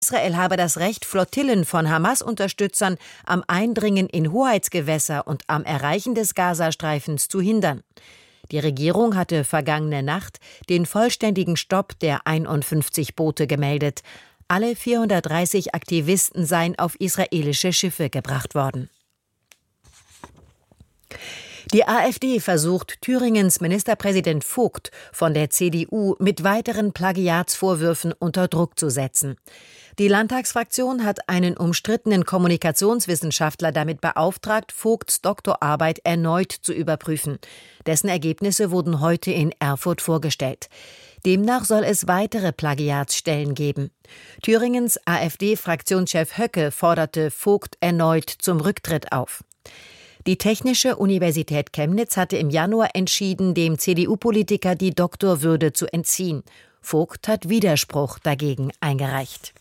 Israel habe das Recht, Flottillen von Hamas-Unterstützern am Eindringen in Hoheitsgewässer und am Erreichen des Gazastreifens zu hindern. Die Regierung hatte vergangene Nacht den vollständigen Stopp der 51 Boote gemeldet. Alle 430 Aktivisten seien auf israelische Schiffe gebracht worden. Die AfD versucht, Thüringens Ministerpräsident Vogt von der CDU mit weiteren Plagiatsvorwürfen unter Druck zu setzen. Die Landtagsfraktion hat einen umstrittenen Kommunikationswissenschaftler damit beauftragt, Vogts Doktorarbeit erneut zu überprüfen. Dessen Ergebnisse wurden heute in Erfurt vorgestellt. Demnach soll es weitere Plagiatsstellen geben. Thüringens AfD-Fraktionschef Höcke forderte Vogt erneut zum Rücktritt auf. Die Technische Universität Chemnitz hatte im Januar entschieden, dem CDU-Politiker die Doktorwürde zu entziehen. Vogt hat Widerspruch dagegen eingereicht.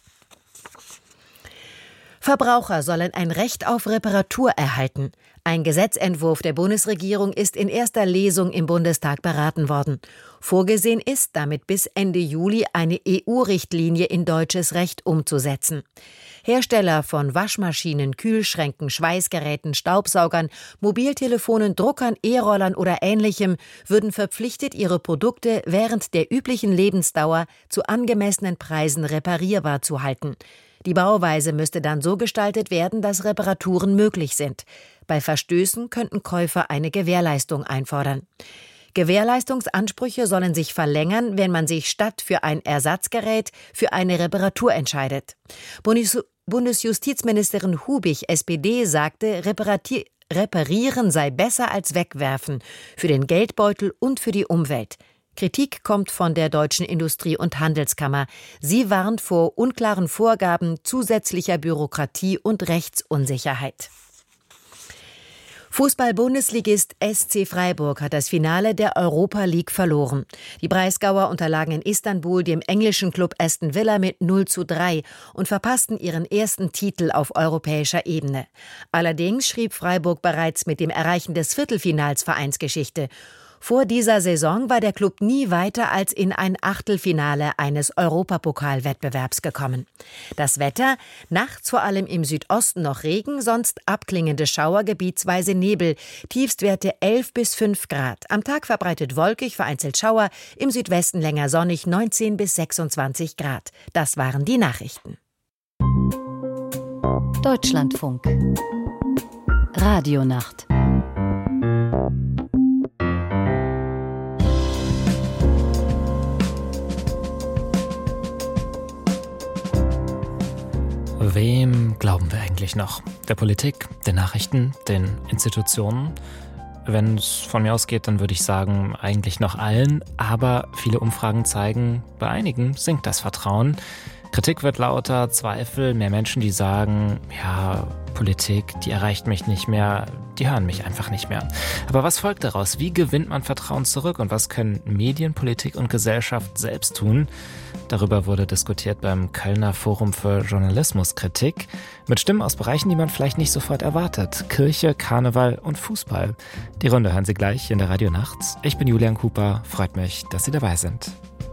Verbraucher sollen ein Recht auf Reparatur erhalten. Ein Gesetzentwurf der Bundesregierung ist in erster Lesung im Bundestag beraten worden. Vorgesehen ist, damit bis Ende Juli eine EU-Richtlinie in deutsches Recht umzusetzen. Hersteller von Waschmaschinen, Kühlschränken, Schweißgeräten, Staubsaugern, Mobiltelefonen, Druckern, E-Rollern oder Ähnlichem würden verpflichtet, ihre Produkte während der üblichen Lebensdauer zu angemessenen Preisen reparierbar zu halten. Die Bauweise müsste dann so gestaltet werden, dass Reparaturen möglich sind. Bei Verstößen könnten Käufer eine Gewährleistung einfordern. Gewährleistungsansprüche sollen sich verlängern, wenn man sich statt für ein Ersatzgerät für eine Reparatur entscheidet. Bundesjustizministerin Hubich, SPD, sagte, reparieren sei besser als wegwerfen, für den Geldbeutel und für die Umwelt. Kritik kommt von der Deutschen Industrie- und Handelskammer. Sie warnt vor unklaren Vorgaben, zusätzlicher Bürokratie und Rechtsunsicherheit. Fußball-Bundesligist SC Freiburg hat das Finale der Europa League verloren. Die Breisgauer unterlagen in Istanbul dem englischen Klub Aston Villa mit 0:3 und verpassten ihren ersten Titel auf europäischer Ebene. Allerdings schrieb Freiburg bereits mit dem Erreichen des Viertelfinals Vereinsgeschichte. Vor dieser Saison war der Klub nie weiter als in ein Achtelfinale eines Europapokalwettbewerbs gekommen. Das Wetter: nachts vor allem im Südosten noch Regen, sonst abklingende Schauer, gebietsweise Nebel, Tiefstwerte 11 bis 5 Grad. Am Tag verbreitet wolkig, vereinzelt Schauer, im Südwesten länger sonnig, 19 bis 26 Grad. Das waren die Nachrichten. Deutschlandfunk. Radionacht. Wem glauben wir eigentlich noch? Der Politik, den Nachrichten, den Institutionen? Wenn es von mir ausgeht, dann würde ich sagen, eigentlich noch allen. Aber viele Umfragen zeigen, bei einigen sinkt das Vertrauen. Kritik wird lauter, Zweifel, mehr Menschen, die sagen, ja, Politik, die erreicht mich nicht mehr, die hören mich einfach nicht mehr. Aber was folgt daraus? Wie gewinnt man Vertrauen zurück? Und was können Medien, Politik und Gesellschaft selbst tun? Darüber wurde diskutiert beim Kölner Forum für Journalismuskritik mit Stimmen aus Bereichen, die man vielleicht nicht sofort erwartet. Kirche, Karneval und Fußball. Die Runde hören Sie gleich in der Radionacht. Ich bin Julian Cooper, freut mich, dass Sie dabei sind.